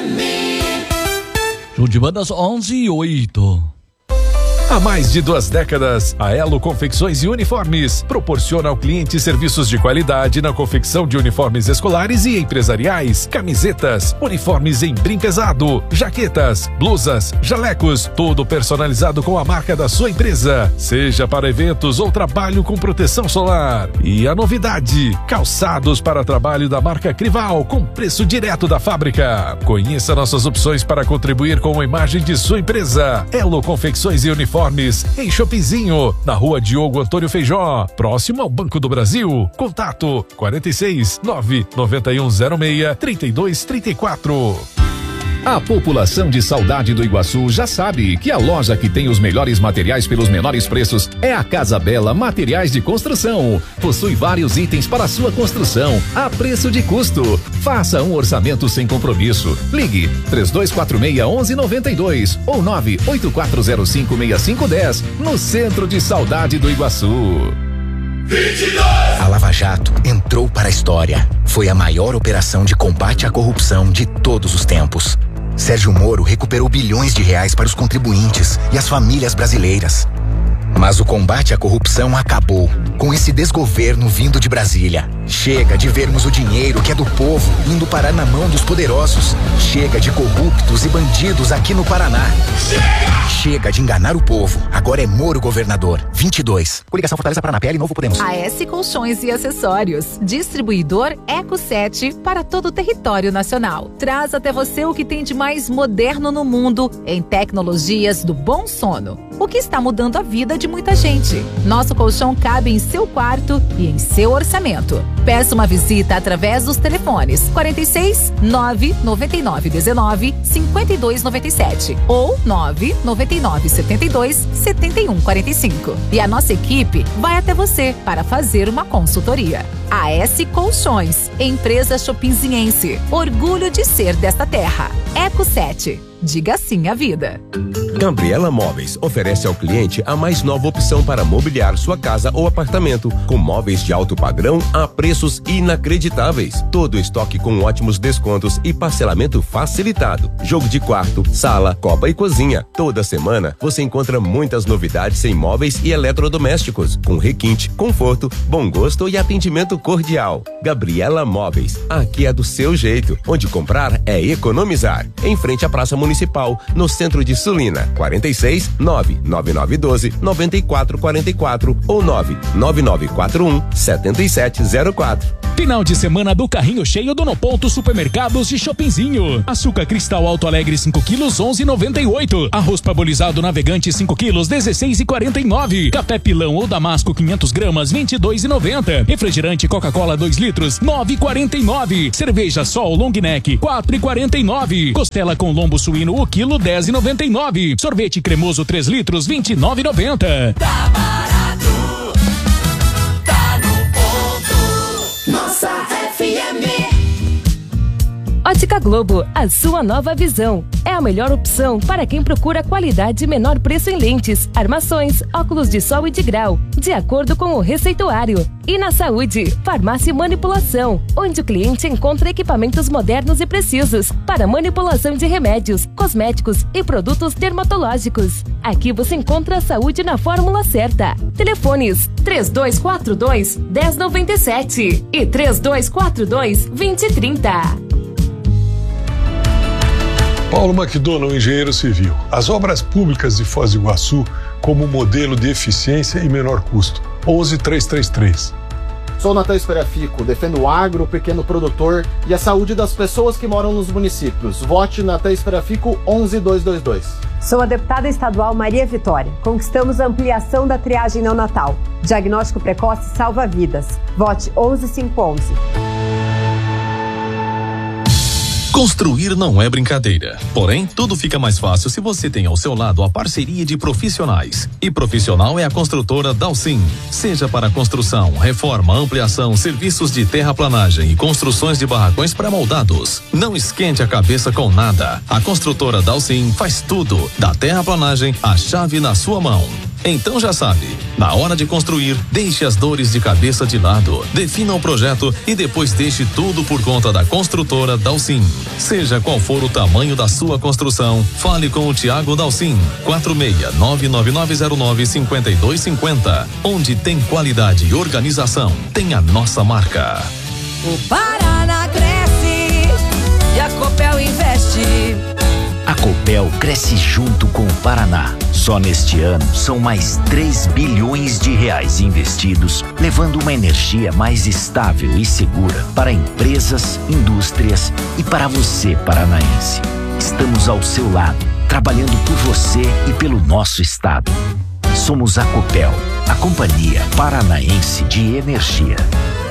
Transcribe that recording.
Show de bandas 11:08. Há mais de 2 décadas, a Elo Confecções e Uniformes proporciona ao cliente serviços de qualidade na confecção de uniformes escolares e empresariais, camisetas, uniformes em brim pesado, jaquetas, blusas, jalecos, tudo personalizado com a marca da sua empresa, seja para eventos ou trabalho com proteção solar. E a novidade, calçados para trabalho da marca Crival com preço direto da fábrica. Conheça nossas opções para contribuir com a imagem de sua empresa. Elo Confecções e Uniformes em Shoppingzinho, na rua Diogo Antônio Feijó, próximo ao Banco do Brasil. Contato 46 99106 3234. A população de Saudade do Iguaçu já sabe que a loja que tem os melhores materiais pelos menores preços é a Casa Bela Materiais de Construção. Possui vários itens para sua construção a preço de custo. Faça um orçamento sem compromisso. Ligue 3246-1192 ou 98405-6510 no centro de Saudade do Iguaçu. 22. A Lava Jato entrou para a história. Foi a maior operação de combate à corrupção de todos os tempos. Sérgio Moro recuperou bilhões de reais para os contribuintes e as famílias brasileiras. Mas o combate à corrupção acabou com esse desgoverno vindo de Brasília. Chega de vermos o dinheiro que é do povo indo parar na mão dos poderosos. Chega de corruptos e bandidos aqui no Paraná. Chega de enganar o povo. Agora é Moro governador. 22. Coligação Fortaleza Paraná, PL Novo Podemos. AS Colchões e Acessórios. Distribuidor Eco 7 para todo o território nacional. Traz até você o que tem de mais moderno no mundo em tecnologias do bom sono. O que está mudando a vida de muita gente. Nosso colchão cabe em seu quarto e em seu orçamento. Peça uma visita através dos telefones 46 999 19 52 97 ou 999 72 71 45. E a nossa equipe vai até você para fazer uma consultoria. AS Colchões, empresa shoppingziense. Orgulho de ser desta terra. Eco 7. Diga sim à vida. Gabriela Móveis oferece ao cliente a mais nova opção para mobiliar sua casa ou apartamento, com móveis de alto padrão a preços inacreditáveis. Todo estoque com ótimos descontos e parcelamento facilitado. Jogo de quarto, sala, copa e cozinha. Toda semana você encontra muitas novidades em móveis e eletrodomésticos, com requinte, conforto, bom gosto e atendimento cordial. Gabriela Móveis, aqui é do seu jeito. Onde comprar é economizar. Em frente à Praça Municipal, no centro de Sulina. 46 99912 9444 ou 99941 7704. Final de semana do carrinho cheio do No Ponto Supermercados de Shoppingzinho. Açúcar cristal Alto Alegre 5 quilos 11,98. Arroz parbolizado Navegante 5 quilos 16,49. Café Pilão ou Damasco 500 gramas 22,90. Refrigerante Coca-Cola 2 litros 9,49. Cerveja Sol Long Neck 4,49. Costela com lombo suíno o quilo 10,99. Sorvete cremoso 3 litros 29,90. Tá barato, tá no ponto. Nossa FM. Ótica Globo, a sua nova visão. É a melhor opção para quem procura qualidade e menor preço em lentes, armações, óculos de sol e de grau, de acordo com o receituário. E na saúde, farmácia e manipulação, onde o cliente encontra equipamentos modernos e precisos para manipulação de remédios, cosméticos e produtos dermatológicos. Aqui você encontra a saúde na fórmula certa. Telefones 3242-1097 e 3242-2030. Paulo McDonald, engenheiro civil. As obras públicas de Foz do Iguaçu como modelo de eficiência e menor custo. 11333. Sou Natan Esperafico, defendo o agro, o pequeno produtor e a saúde das pessoas que moram nos municípios. Vote Natan Esperafico 11222. Sou a deputada estadual Maria Vitória. Conquistamos a ampliação da triagem neonatal. Diagnóstico precoce salva vidas. Vote 11511. Construir não é brincadeira. Porém, tudo fica mais fácil se você tem ao seu lado a parceria de profissionais. E profissional é a construtora Dalcin. Seja para construção, reforma, ampliação, serviços de terraplanagem e construções de barracões pré-moldados. Não esquente a cabeça com nada. A construtora Dalcin faz tudo. Da terraplanagem, a chave na sua mão. Então já sabe, na hora de construir, deixe as dores de cabeça de lado, defina o projeto e depois deixe tudo por conta da construtora Dalcin. Seja qual for o tamanho da sua construção, fale com o Thiago Dalcin, 46-99909-5250. Onde tem qualidade e organização, tem a nossa marca. O Paraná cresce e a Copel investe. A Copel cresce junto com o Paraná. Só neste ano são mais 3 bilhões de reais investidos, levando uma energia mais estável e segura para empresas, indústrias e para você, paranaense. Estamos ao seu lado, trabalhando por você e pelo nosso estado. Somos a Copel, a Companhia Paranaense de Energia.